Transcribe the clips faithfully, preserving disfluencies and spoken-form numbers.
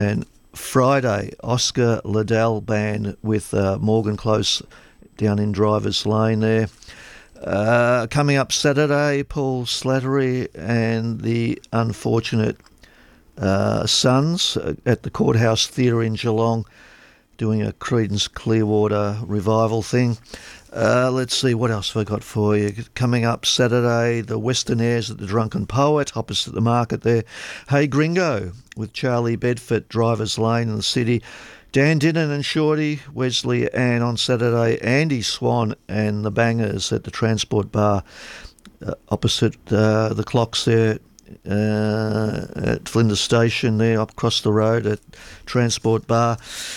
And Friday, Oscar Liddell Band with uh, Morgan Close down in Drivers Lane there. Uh, coming up Saturday, Paul Slattery and the Unfortunate uh, Sons at the Courthouse Theatre in Geelong, doing a Creedence Clearwater revival thing. Uh, let's see, what else have I got for you? Coming up Saturday, the Western Airs at the Drunken Poet, opposite the market there. Hey Gringo, with Charlie Bedford, Drivers Lane in the city. Dan Dinnan and Shorty, Wesley Ann on Saturday. Andy Swan and the Bangers at the Transport Bar, uh, opposite uh, the clocks there. Uh, at Flinders Station there, up across the road at Transport Bar.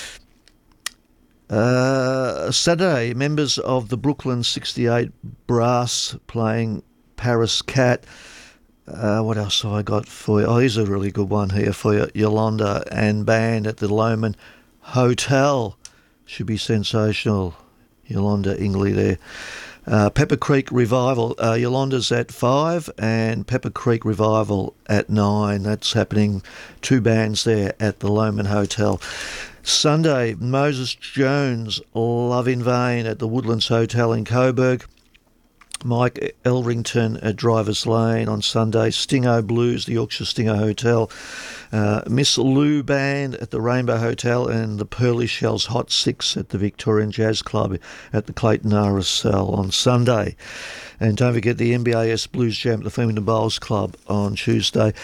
Uh, Saturday, members of the Brooklyn sixty-eight Brass playing Paris Cat. Uh, what else have I got for you? Oh, here's a really good one here for you. Yolanda and Band at the Loman Hotel. Should be sensational. Yolanda Ingley there. Uh, Pepper Creek Revival. Uh, Yolanda's at five and Pepper Creek Revival at nine. That's happening. Two bands there at the Loman Hotel. Sunday, Moses Jones, Love in Vain at the Woodlands Hotel in Coburg. Mike Elrington at Drivers Lane on Sunday. Stingo Blues, the Yorkshire Stingo Hotel. Uh, Miss Lou Band at the Rainbow Hotel, and the Pearly Shells Hot Six at the Victorian Jazz Club at the Clayton R S L on Sunday. And don't forget the N B A S Blues Jam at the Flemington Bowls Club on Tuesday.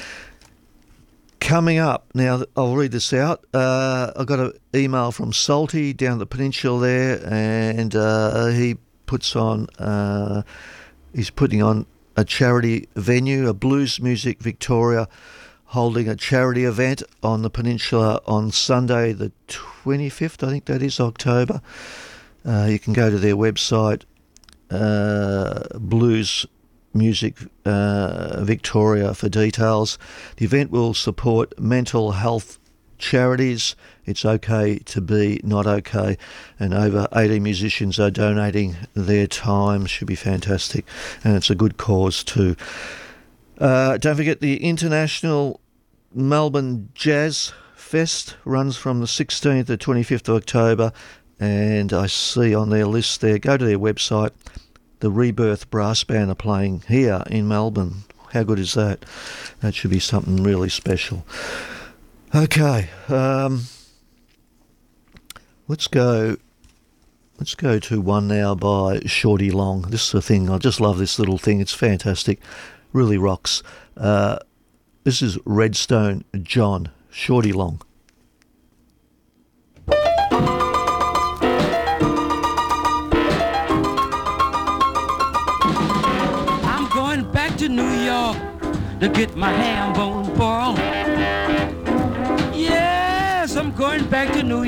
Coming up, now I'll read this out. Uh, I got an email from Salty down the peninsula there, and uh, he puts on, uh, he's putting on a charity venue, a Blues Music Victoria, holding a charity event on the peninsula on Sunday the twenty-fifth, I think that is, October. Uh, you can go to their website, uh, Blues Music uh, Victoria, for details. The event will support mental health charities. It's okay to be not okay, and over eighty musicians are donating their time. Should be fantastic, and it's a good cause too. Uh, don't forget the International Melbourne Jazz Fest runs from the sixteenth to twenty-fifth of October, and I see on their list there, go to their website, the Rebirth Brass Band are playing here in Melbourne. How good is that? That should be something really special. Okay, um, let's go. Let's go to one now by Shorty Long. This is the thing. I just love this little thing. It's fantastic. Really rocks. Uh, this is Redstone John, Shorty Long. I'm going back to New York to get my ham bone boiled. Yes, I'm going back to New